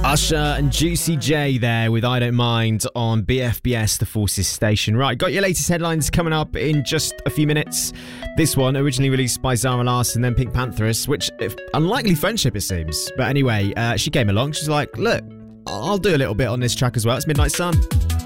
Usher and Juicy J there with I Don't Mind on BFBS, the Forces station. Right, got your latest headlines coming up in just a few minutes. This one, originally released by Zara Larsson, then Pink Pantheress, which, unlikely friendship it seems. But anyway, she came along, she's like, look, I'll do a little bit on this track as well. It's Midnight Sun.